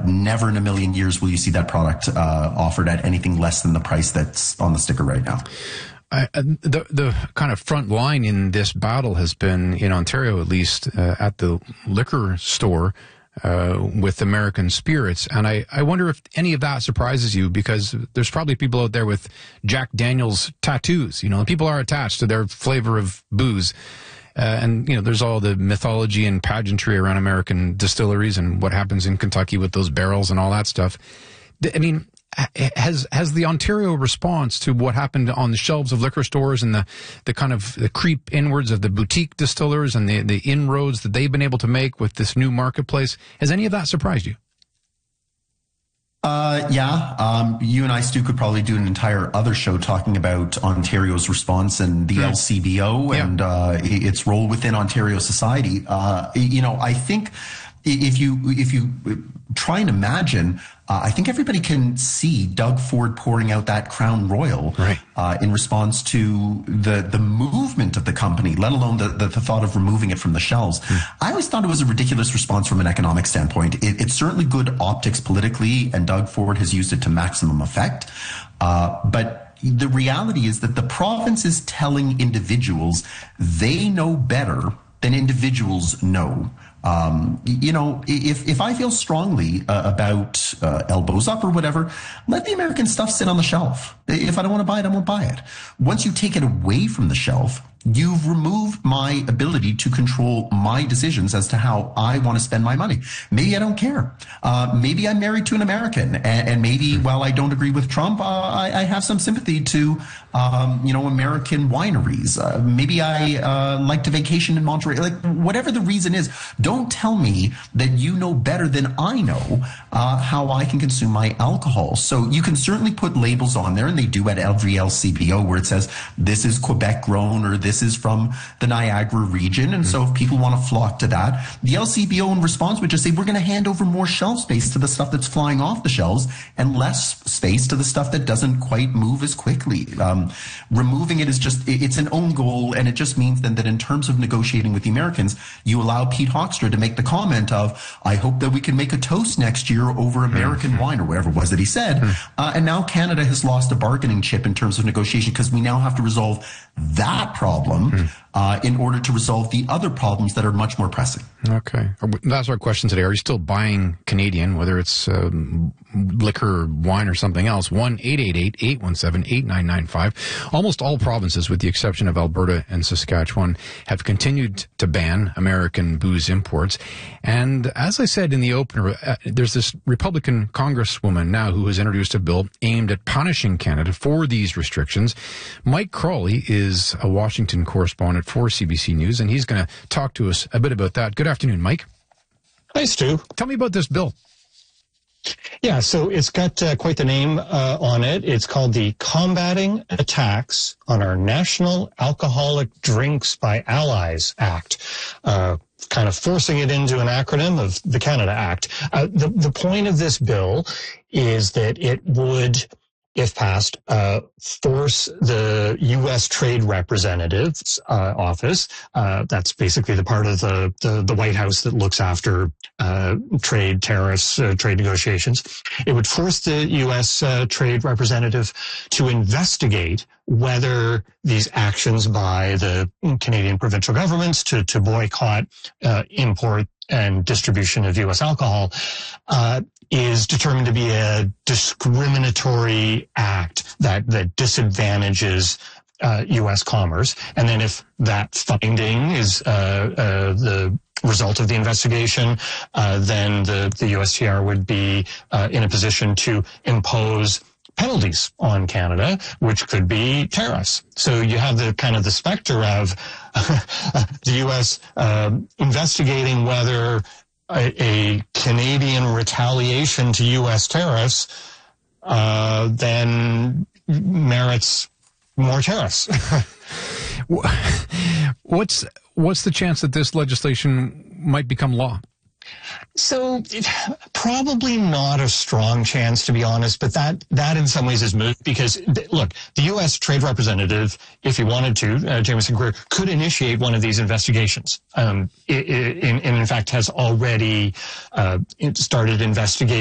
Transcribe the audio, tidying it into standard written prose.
Never in a million years will you see that product offered at anything less than the price that's on the sticker right now. The kind of front line in this battle has been, in Ontario at least, at the liquor store with American spirits. And I wonder if any of that surprises you, because there's probably people out there with Jack Daniel's tattoos. People are attached to their flavor of booze. And, there's all the mythology and pageantry around American distilleries and what happens in Kentucky with those barrels and all that stuff. I mean, has the Ontario response to what happened on the shelves of liquor stores and the kind of the creep inwards of the boutique distillers and the inroads that they've been able to make with this new marketplace, has any of that surprised you? Yeah. You and I, Stu, could probably do an entire other show talking about Ontario's response and the LCBO and its role within Ontario society. I think if you try and imagine, I think everybody can see Doug Ford pouring out that Crown Royal in response to the movement of the company, let alone the thought of removing it from the shelves. I always thought it was a ridiculous response from an economic standpoint. It's certainly good optics politically, and Doug Ford has used it to maximum effect. But the reality is that the province is telling individuals they know better than individuals know. If I feel strongly about elbows up or whatever, let the American stuff sit on the shelf. If I don't want to buy it, I won't buy it. Once you take it away from the shelf, you've removed my ability to control my decisions as to how I want to spend my money. Maybe I don't care. Maybe I'm married to an American, and maybe while I don't agree with Trump, I have some sympathy to, American wineries. Maybe I like to vacation in Monterey. Like, whatever the reason is, don't tell me that you know better than I know how I can consume my alcohol. So you can certainly put labels on there, and they do at every LCBO, where it says this is Quebec grown or this is from the Niagara region. And so if people want to flock to that, the LCBO in response would just say, we're going to hand over more shelf space to the stuff that's flying off the shelves and less space to the stuff that doesn't quite move as quickly. Removing it is it's an own goal. And it just means then that in terms of negotiating with the Americans, you allow Pete Hoekstra to make the comment of, I hope that we can make a toast next year over American wine, or whatever it was that he said. And now Canada has lost a bargaining chip in terms of negotiation, because we now have to resolve that problem in order to resolve the other problems that are much more pressing. Okay. That's our question today. Are you still buying Canadian, whether it's liquor, wine, or something else? 1-888-817-8995. Almost all provinces, with the exception of Alberta and Saskatchewan, have continued to ban American booze imports. And as I said in the opener, there's this Republican congresswoman now who has introduced a bill aimed at punishing Canada for these restrictions. Mike Crawley is a Washington correspondent for CBC News, and he's going to talk to us a bit about that. Good afternoon, Mike. Hi, Stu. Tell me about this bill. Yeah, so it's got quite the name on it. It's called the Combating Attacks on Our National Alcoholic Drinks by Allies Act. Kind of forcing it into an acronym of the Canada Act. The point of this bill is that it would, if passed, force the U.S. Trade Representative's office. That's basically the part of the White House that looks after trade tariffs, trade negotiations. It would force the U.S. Trade Representative to investigate whether these actions by the Canadian provincial governments to boycott import and distribution of U.S. alcohol is determined to be a discriminatory act that disadvantages U.S. commerce. And then if that finding is the result of the investigation, then the USTR would be in a position to impose penalties on Canada, which could be tariffs. So you have the kind of the specter of the U.S. Investigating whether a Canadian retaliation to U.S. tariffs then merits more tariffs. What's the chance that this legislation might become law? So probably not a strong chance, to be honest, but that in some ways is moot because, look, the U.S. Trade Representative, if he wanted to, Jamieson Greer, could initiate one of these investigations. In fact, has already started investigating